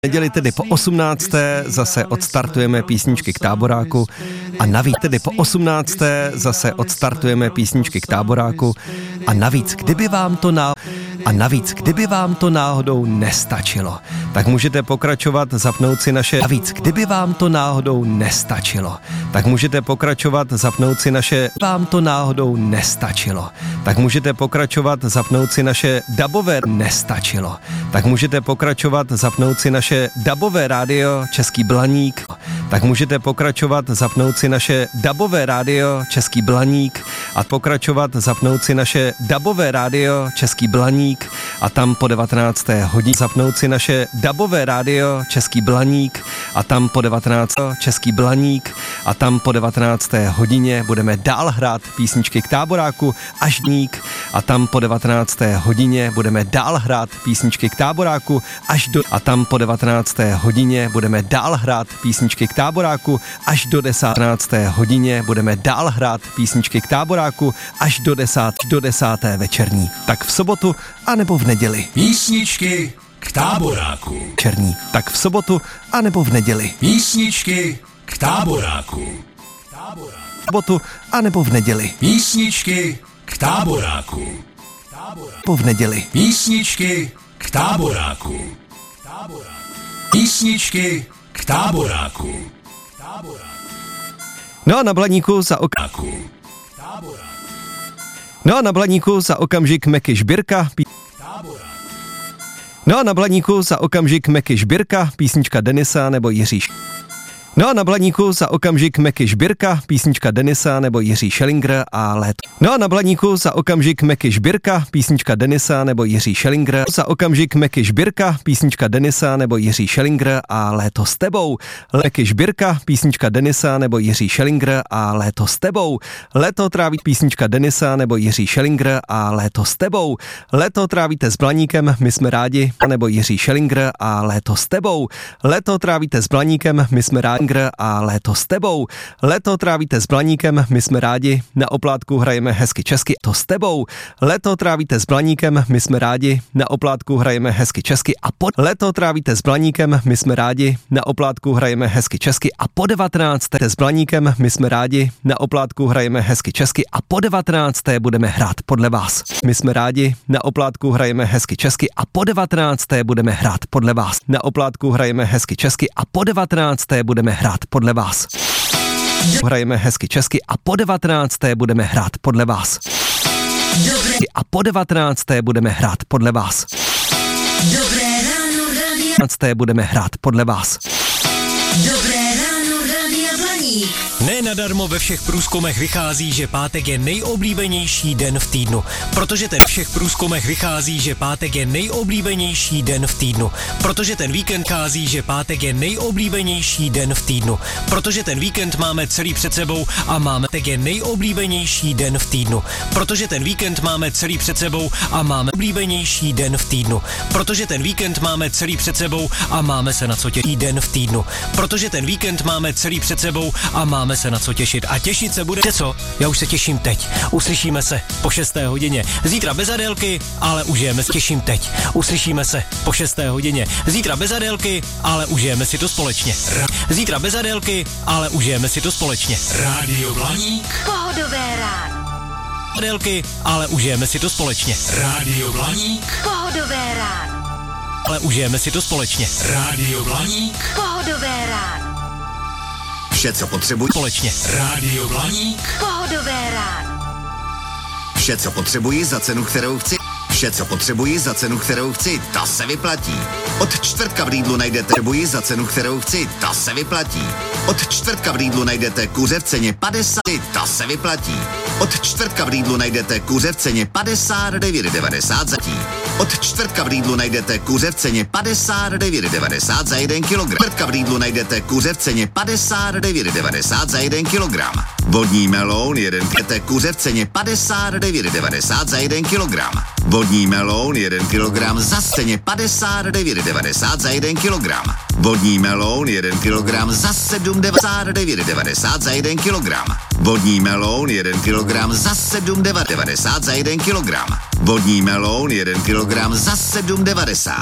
Neděli tedy po 18. zase odstartujeme písničky k táboráku a navíc tedy po 18. zase odstartujeme písničky k táboráku a navíc, kdyby vám to náhodou nestačilo, tak můžete pokračovat zapnout si naše dabové rádio Český Blaník, tak můžete pokračovat zapnout si naše dabové rádio Český Blaník a pokračovat zapnout si naše dabové rádio Český Blaník a tam po 19. hodině zapnout si naše dabové rádio Český Blaník a tam po 19. Český Blaník a tam po 19. hodině budeme dál hrát písničky k táboráku až dník a tam po 19. hodině budeme dál hrát písničky k táboráku až do a tam po 19. hodině budeme dál hrát písničky k táboráku až do 19. hodině budeme dál hrát písničky k táboráku až do 10. večerní. Tak v sobotu anebo v neděli. Písničky k táboráku. Černí. Tak v sobotu anebo v neděli. Písničky k táboráku. V sobotu anebo v neděli. Písničky k táboráku. Po v neděli. Písničky k táboráku. Písničky k táboráku. No a na Blaníku za okamžik Meky Žbírka. No a na Blaníku za okamžik Meky Žbírka, písnička Denisa nebo Jiří. No a na Blaníku za okamžik Meky Žbírka, písnička Denisa nebo Jiří Schellinger a léto. No a na Blaníku za okamžik Meky Žbírka, písnička Denisa nebo Jiří Schellinger. Za okamžik Meky Žbírka, písnička Denisa nebo Jiří Schellinger a léto s tebou. Meky Žbírka, písnička Denisa nebo Jiří Schellinger a léto s tebou. Léto tráví písnička Denisa nebo Jiří Schellinger a léto s tebou. Léto trávíte s Blaníkem, my jsme rádi, nebo Jiří Schellinger a léto s tebou. Léto trávíte s Blaníkem, my jsme rádi a léto s tebou. Léto trávíte s Blaníkem, my jsme rádi, na oplátku hrajeme hezky česky, to s tebou. Léto trávíte s Blaníkem, my jsme rádi, na oplátku hrajeme hezky česky a po... Léto trávíte s Blaníkem, my jsme rádi, na oplátku hrajeme hezky česky a po 19. s Blaníkem, my jsme rádi, na oplátku hrajeme hezky česky a po 19. budeme hrát podle vás. My jsme rádi, na oplátku hrajeme hezky česky a po 19. budeme hrát podle vás. Na oplátku hrajeme hezky česky a po 19. budeme hrát podle vás. Hrajeme hezky česky a po 19. budeme hrát podle vás. A po 19. budeme hrát podle vás. Dobré ráno, Radio 19. budeme hrát podle vás. Dobré ráno, Radio Blaník. Ne nadarmo ve všech průzkumech vychází, že pátek je nejoblíbenější den v týdnu. Protože ten všech průzkumech vychází, že pátek je nejoblíbenější den v týdnu. Protože ten víkend chází, že pátek je nejoblíbenější den v týdnu. Protože ten víkend máme celý před sebou a máme pátek je nejoblíbenější den v týdnu. Protože ten víkend máme celý před sebou a máme oblíbenější den v týdnu. Protože ten víkend máme celý před sebou a máme se na co těšit den v týdnu. Protože ten víkend máme celý před sebou a máme se na co těšit. A těšit se bude co? Já už se těším teď. Uslyšíme se po 6. hodině. Zítra bez Adélky, ale užijeme se. Těším teď. Uslyšíme se po 6. hodině. Zítra bez Adélky, ale užijeme si to společně. Zítra bez Adélky, ale užijeme si to společně. Rádio Blaník. Pohodové ráno. Adélky, ale užijeme si to společně. Rádio Blaník. Pohodové ráno. Ale užijeme si to společně. Rádio Blaník. Pohodové ráno. Vše, co potřebuji. Společně. Rádio Blaník. Pohodové ráno. Vše, co potřebuji za cenu, kterou chci. Vše, co potřebuji za cenu, kterou chci, ta se vyplatí. Od čtvrtka v Lidlu najdete potřebuji za cenu, kterou chci, ta se vyplatí. Od čtvrtka v Lidlu najdete kuře v ceně 50, ta se vyplatí. Od čtvrtka v Lidlu najdete kuře v ceně 59,90 za tí. Od čtvrtka v Lidlu najdete kuře v ceně 59,90 za 1 kg. Čtvrtka v Lidlu najdete kuře v ceně 59,90 za 1 kg. Vodní meloun 1 kg, kuře v ceně 59,90 za 1 kg. Vodní meloun 1 kg za ceně 59,90 za 1 kg. Vodní meloun 1 kg za 7,99,90 za 1 kg. Vodní meloun 1 kg za 7,90 za 1 kg. Vodní meloun 1 kg za 7,90.